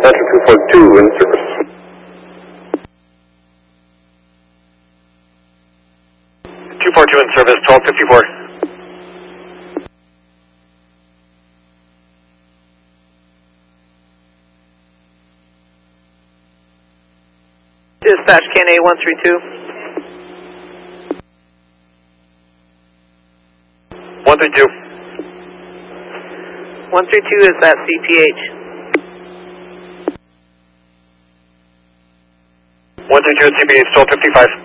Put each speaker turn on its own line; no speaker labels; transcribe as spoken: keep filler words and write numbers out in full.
Delta two four two in service.
two four two in service, twelve fifty-four.
Dispatch K N A one three two.
one three two.
one three two is at C P H.
one three two at C P H, twelve fifty-five.